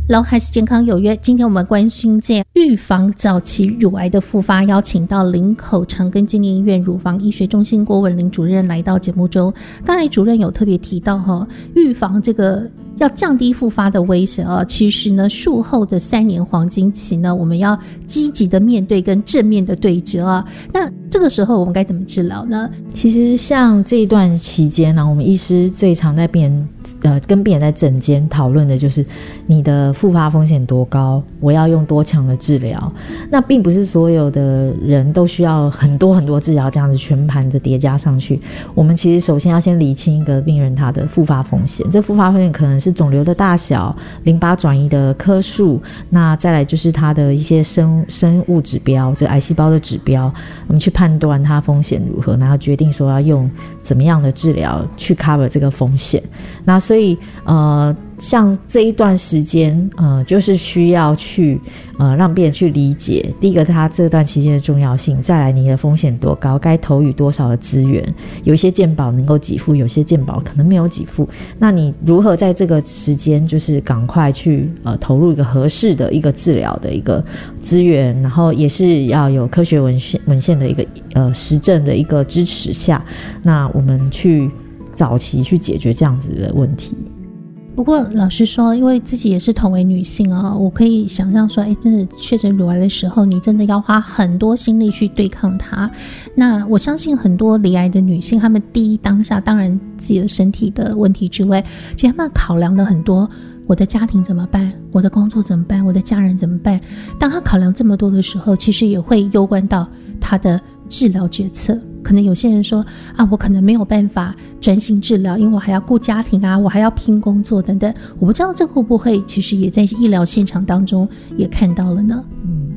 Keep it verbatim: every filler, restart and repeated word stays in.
Hello， 还是健康有约。今天我们关心在预防早期乳癌的复发，邀请到林口长庚纪念医院乳房医学中心郭文玲主任来到节目中。刚才主任有特别提到哈，预防这个要降低复发的危险啊，其实呢，术后的三年黄金期呢，我们要积极的面对跟正面的对决啊。那这个时候我们该怎么治疗呢？ 其实像这一段期间呢、啊，我们医师最常在病人呃跟病人在诊间讨论的就是你的复发风险多高，我要用多强的治疗。那并不是所有的人都需要很多很多治疗这样子全盘的叠加上去。我们其实首先要先厘清一个病人他的复发风险，这复发风险可能是肿瘤的大小、淋巴转移的颗数，那再来就是他的一些生生物指标，这癌细胞的指标，我们去判断它风险如何，然后决定说要用怎么样的治疗去 cover 这个风险。那所以呃像这一段时间呃就是需要去呃让病人去理解，第一个他这段期间的重要性，再来你的风险多高，该投予多少的资源，有一些健保能够给付，有些健保可能没有给付，那你如何在这个时间就是赶快去呃投入一个合适的一个治疗的一个资源，然后也是要有科学文献文献的一个呃实证的一个支持下，那我们去早期去解决这样子的问题。 不过老实说，因为自己也是同为女性啊，我可以想象说，哎，真的确诊乳癌的时候，你真的要花很多心力去对抗它。那我相信很多罹癌的女性，她们第一当下，当然自己的身体的问题之外，其实她们考量的很多，我的家庭怎么办？我的工作怎么办？我的家人怎么办？当她考量这么多的时候，其实也会攸关到她的治疗决策。可能有些人说啊，我可能没有办法专心治疗，因为我还要顾家庭啊，我还要拼工作等等。我不知道这会不会其实也在医疗现场当中也看到了呢？ 嗯，